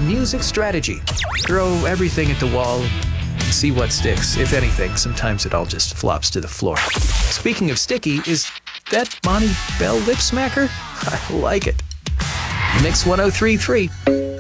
music strategy. Throw everything at the wall and see what sticks, if anything. Sometimes it all just flops to the floor. Speaking of sticky, is that Bonnie Bell lip smacker? I like it. Mix 1033.